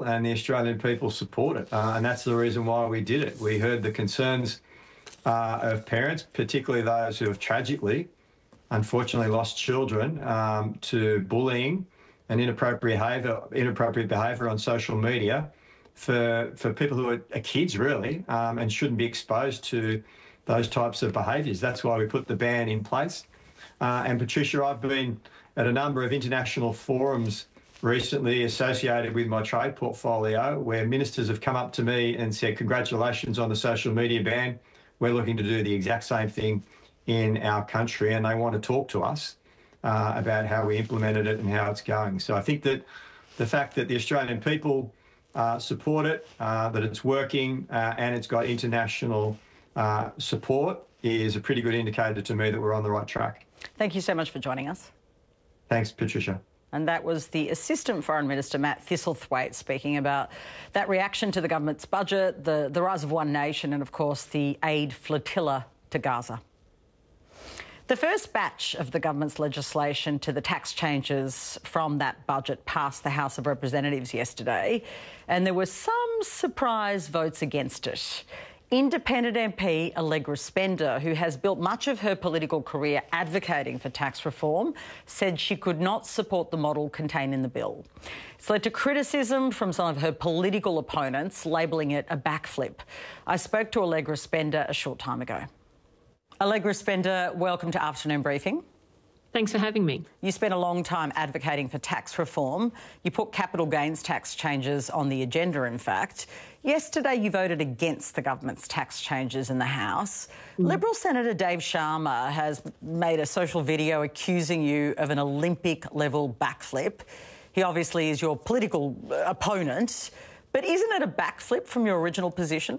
bill, and the Australian people support it. And that's the reason why we did it. We heard the concerns of parents, particularly those who have tragically, unfortunately, lost children to bullying and inappropriate behaviour on social media for people who are kids, really, and shouldn't be exposed to those types of behaviours. That's why we put the ban in place. And Patricia, I've been at a number of international forums recently associated with my trade portfolio where ministers have come up to me and said, congratulations on the social media ban. We're looking to do the exact same thing in our country, and they want to talk to us about how we implemented it and how it's going. So I think that the fact that the Australian people support it, that it's working and it's got international support is a pretty good indicator to me that we're on the right track. Thank you so much for joining us. Thanks, Patricia. And that was the Assistant Foreign Minister, Matt Thistlethwaite, speaking about that reaction to the government's budget, the rise of One Nation and, of course, the aid flotilla to Gaza. The first batch of the government's legislation to the tax changes from that budget passed the House of Representatives yesterday, and there were some surprise votes against it. Independent MP Allegra Spender, who has built much of her political career advocating for tax reform, said she could not support the model contained in the bill. It's led to criticism from some of her political opponents, labelling it a backflip. I spoke to Allegra Spender a short time ago. Allegra Spender, welcome to Afternoon Briefing. Thanks for having me. You spent a long time advocating for tax reform. You put capital gains tax changes on the agenda, in fact. Yesterday you voted against the government's tax changes in the House. Liberal Senator Dave Sharma has made a social video accusing you of an Olympic-level backflip. He obviously is your political opponent, but isn't it a backflip from your original position?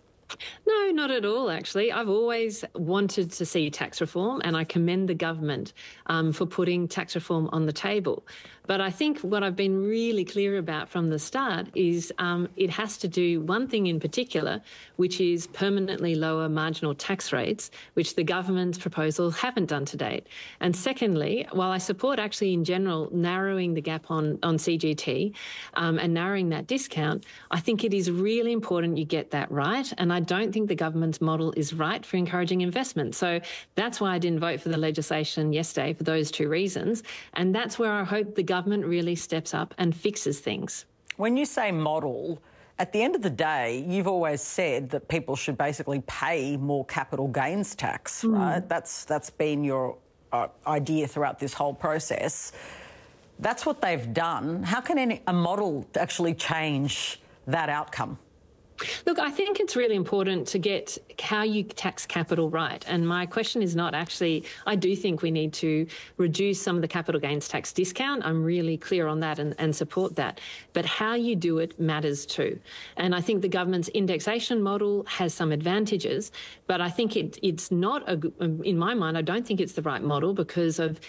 No, not at all, actually. I've always wanted to see tax reform, and I commend the government for putting tax reform on the table. But I think what I've been really clear about from the start is it has to do one thing in particular, which is permanently lower marginal tax rates, which the government's proposals haven't done to date. And secondly, while I support actually in general narrowing the gap on CGT and narrowing that discount, I think it is really important you get that right. And I don't think the government's model is right for encouraging investment. So that's why I didn't vote for the legislation yesterday, for those two reasons. And that's where I hope the government really steps up and fixes things. When you say model, at the end of the day, you've always said that people should basically pay more capital gains tax, right? That's been your idea throughout this whole process. That's what they've done. How can a model actually change that outcome? Look, I think it's really important to get how you tax capital right. And my question is not actually, I do think we need to reduce some of the capital gains tax discount. I'm really clear on that and support that. But how you do it matters too. And I think the government's indexation model has some advantages, but I think it's not, in my mind, I don't think it's the right model because of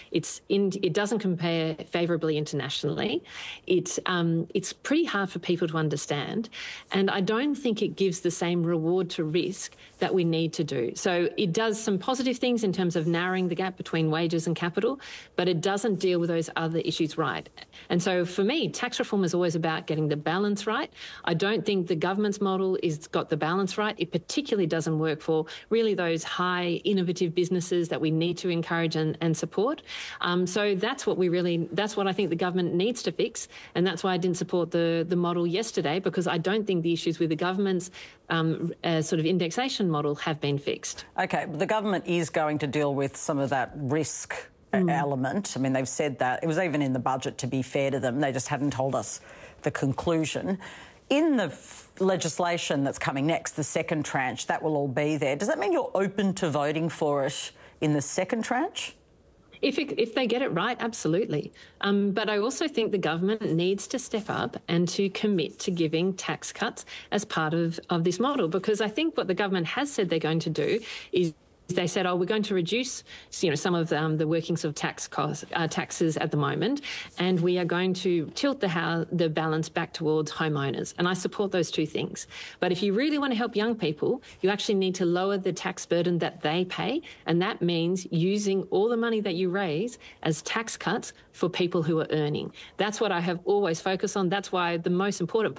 it doesn't compare favourably internationally. It's pretty hard for people to understand. And I don't think it gives the same reward to risk that we need to do. So it does some positive things in terms of narrowing the gap between wages and capital, but it doesn't deal with those other issues right. And so for me, tax reform is always about getting the balance right. I don't think the government's model is got the balance right. It particularly doesn't work for really those high innovative businesses that we need to encourage and support. So that's what I think the government needs to fix. And that's why I didn't support the model yesterday, because I don't think the issues with the government's sort of indexation model have been fixed. OK, the government is going to deal with some of that risk element. I mean, they've said that. It was even in the budget, to be fair to them. They just hadn't told us the conclusion. In the legislation that's coming next, the second tranche, that will all be there. Does that mean you're open to voting for it in the second tranche? If they get it right, absolutely. But I also think the government needs to step up and to commit to giving tax cuts as part of this model, because I think what the government has said they're going to do is they said, we're going to reduce, some of the workings of taxes at the moment, and we are going to tilt the balance back towards homeowners. And I support those two things. But if you really want to help young people, you actually need to lower the tax burden that they pay, and that means using all the money that you raise as tax cuts for people who are earning. That's what I have always focused on. That's why the most important